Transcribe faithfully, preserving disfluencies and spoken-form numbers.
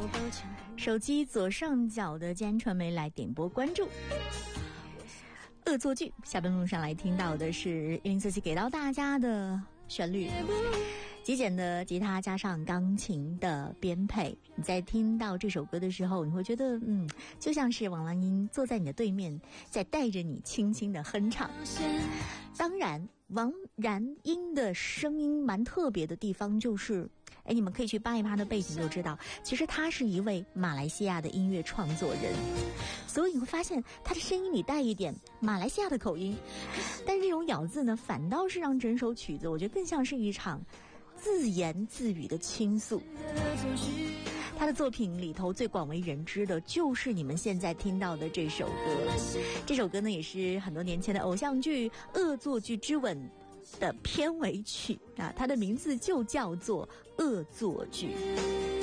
手机左上角的嘉安传媒来点播关注。恶作剧，下班路上来听到的是一零四七给到大家的旋律，极简的吉他加上钢琴的编配。你在听到这首歌的时候，你会觉得嗯，就像是王蓝英坐在你的对面，在带着你轻轻的哼唱。当然王蓝英的声音蛮特别的地方就是哎，你们可以去扒一扒的背景就知道，其实他是一位马来西亚的音乐创作人，所以你会发现他的声音里带一点马来西亚的口音，但是这种咬字呢，反倒是让整首曲子我觉得更像是一场自言自语的倾诉。他的作品里头最广为人知的就是你们现在听到的这首歌，这首歌呢也是很多年前的偶像剧《恶作剧之吻》的片尾曲啊，它的名字就叫做《恶作剧》。